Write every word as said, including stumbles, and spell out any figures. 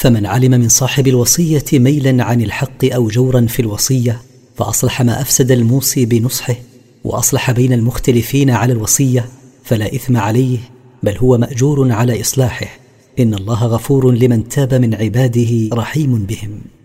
فمن علم من صاحب الوصية ميلا عن الحق أو جورا في الوصية فأصلح ما أفسد الموصي بنصحه وأصلح بين المختلفين على الوصية فلا إثم عليه، بل هو مأجور على إصلاحه. إن الله غفور لمن تاب من عباده رحيم بهم.